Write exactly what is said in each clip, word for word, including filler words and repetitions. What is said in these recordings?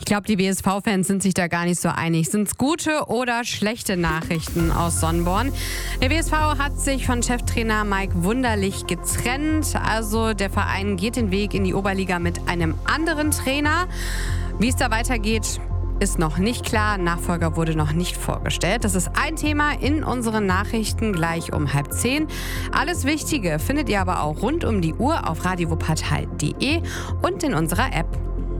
glaube, die W S V-Fans sind sich da gar nicht so einig. Sind es gute oder schlechte Nachrichten aus Sonnborn? Der W S V hat sich von Cheftrainer Mike Wunderlich getrennt. Also der Verein geht den Weg in die Oberliga mit einem anderen Trainer. Wie es da weitergeht, ist noch nicht klar. Nachfolger wurde noch nicht vorgestellt. Das ist ein Thema in unseren Nachrichten gleich um halb zehn. Alles Wichtige findet ihr aber auch rund um die Uhr auf radio wuppertal punkt de und in unserer App.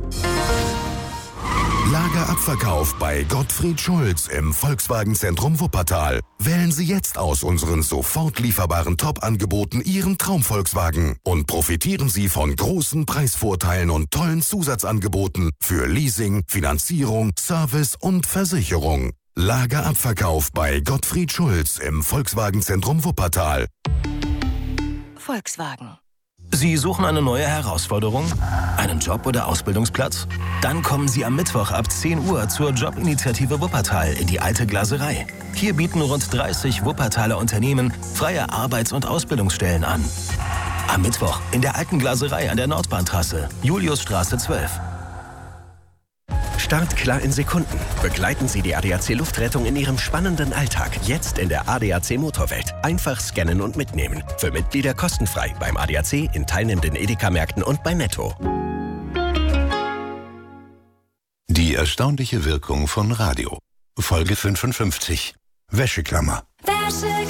Lagerabverkauf bei Gottfried Schulz im Volkswagen-Zentrum Wuppertal. Wählen Sie jetzt aus unseren sofort lieferbaren Top-Angeboten Ihren Traum-Volkswagen und profitieren Sie von großen Preisvorteilen und tollen Zusatzangeboten für Leasing, Finanzierung, Service und Versicherung. Lagerabverkauf bei Gottfried Schulz im Volkswagen-Zentrum Wuppertal. Volkswagen. Sie suchen eine neue Herausforderung? Einen Job oder Ausbildungsplatz? Dann kommen Sie am Mittwoch ab zehn Uhr zur Jobinitiative Wuppertal in die Alte Glaserei. Hier bieten rund dreißig Wuppertaler Unternehmen freie Arbeits- und Ausbildungsstellen an. Am Mittwoch in der Alten Glaserei an der Nordbahntrasse, Juliusstraße zwölf. Startklar in Sekunden. Begleiten Sie die A D A C Luftrettung in Ihrem spannenden Alltag. Jetzt in der A D A C Motorwelt. Einfach scannen und mitnehmen. Für Mitglieder kostenfrei beim A D A C, in teilnehmenden Edeka-Märkten und bei Netto. Die erstaunliche Wirkung von Radio. Folge fünfundfünfzig. Wäscheklammer. Wäsche